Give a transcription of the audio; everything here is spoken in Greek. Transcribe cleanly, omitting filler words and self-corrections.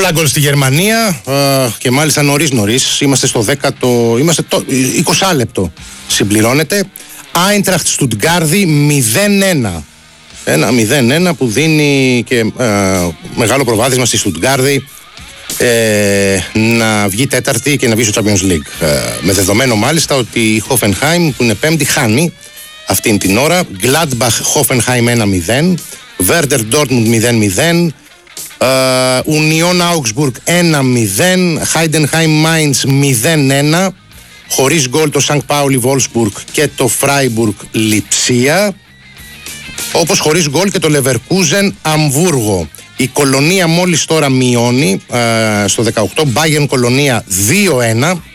Πολλά γκολ στη Γερμανία και μάλιστα νωρίς. Είμαστε στο 10ο, είμαστε το 20 λεπτό συμπληρώνεται. Άιντραχτ Στουτγκάρδη 0-1. Ένα 0-1 που δίνει και μεγάλο προβάδισμα στη Στουτγκάρδη να βγει τέταρτη και να βγει στο Champions League. Με δεδομένο μάλιστα ότι η Hoffenheim που είναι πέμπτη χάνει αυτήν την ώρα. Gladbach Hoffenheim 1-0. Werder Dortmund 0-0. Union Augsburg 1-0. Heidenheim Mainz 0-1. Χωρίς γκολ το Sankt Pauli Wolfsburg και το Freiburg Lipsia. Όπως χωρίς γκολ και το Leverkusen Αμβούργο. Η Κολονία μόλις τώρα μειώνει στο 18. Bayern Κολονία 2-1.